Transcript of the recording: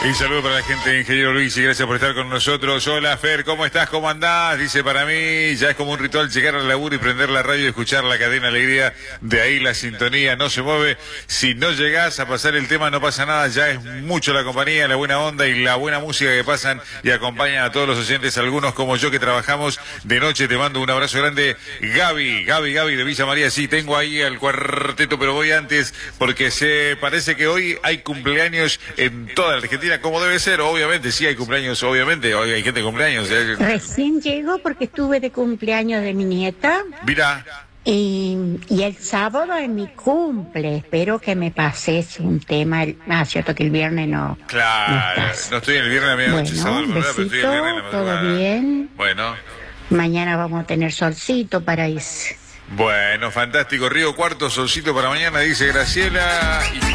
Y saludo para la gente de Ingeniero Luis y gracias por estar con nosotros. Hola Fer, ¿cómo estás? ¿Cómo andás? Dice, para mí ya es como un ritual llegar al laburo y prender la radio y escuchar la cadena Alegría. De ahí la sintonía no se mueve. Si no llegás a pasar el tema no pasa nada, ya es mucho la compañía, la buena onda y la buena música que pasan y acompañan a todos los oyentes, algunos como yo que trabajamos de noche. Te mando un abrazo grande. Gaby de Villa María. Sí, tengo ahí al cuarteto, pero voy antes porque se parece que hoy hay cumpleaños en toda la Argentina. Como debe ser, obviamente, sí hay cumpleaños, obviamente, hoy hay gente de cumpleaños. Recién llego porque estuve de cumpleaños de mi nieta. Mira. Y el sábado es mi cumple. Espero que me pases un tema. Cierto que el viernes no. Claro, no estoy en el viernes a medianoche, Bueno, sábado, ¿verdad? Pero estoy el viernes en la madrugada. todo bien. Bueno. Mañana vamos a tener solcito para irse. Bueno, fantástico. Río Cuarto, solcito para mañana, dice Graciela.